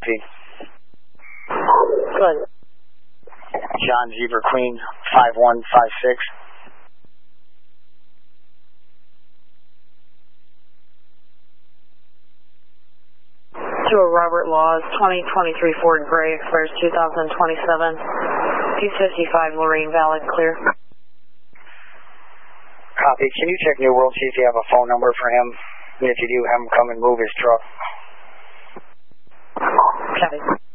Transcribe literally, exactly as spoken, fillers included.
speed. Good. John Zebra Queen, five one five six. To a Robert Laws, twenty twenty-three Ford Gray, expires two thousand twenty-seven. P fifty-five Lorraine Valid, clear. Copy. Can you check New World, see if you have a phone number for him? And if you do, have him come and move his truck. Copy.